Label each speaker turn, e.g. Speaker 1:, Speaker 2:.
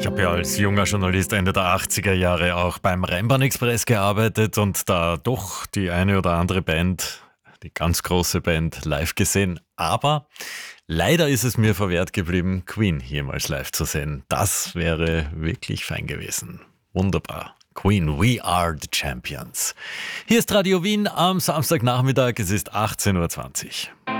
Speaker 1: Ich habe ja als junger Journalist Ende der 80er Jahre auch beim Rheinbahn-Express gearbeitet und da doch die eine oder andere Band, die ganz große Band, live gesehen. Aber leider ist es mir verwehrt geblieben, Queen jemals live zu sehen. Das wäre wirklich fein gewesen. Wunderbar. Queen, we are the champions. Hier ist Radio Wien am Samstagnachmittag, es ist 18.20 Uhr.